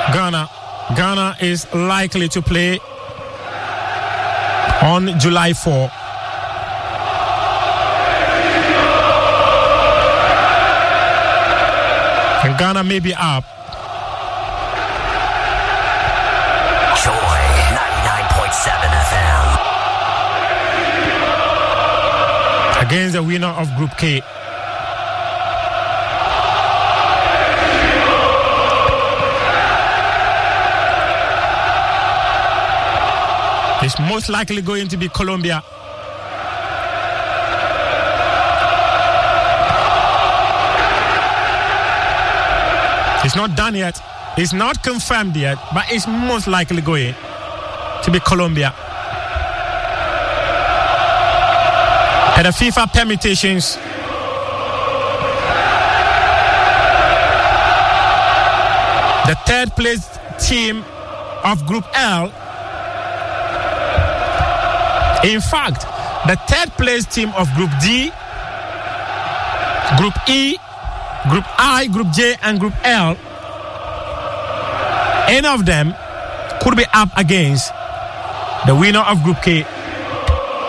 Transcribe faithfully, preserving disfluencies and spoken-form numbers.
Ghana. Ghana is likely to play on July fourth. And Ghana may be up. Joy ninety-nine point seven F M. Against the winner of Group K. It's most likely going to be Colombia. It's not done yet. It's not confirmed yet, but it's most likely going to be Colombia. And the FIFA permutations, the third place team of Group L. In fact, the third place team of Group D, Group E, Group I, Group J, and Group L, any of them could be up against the winner of Group K.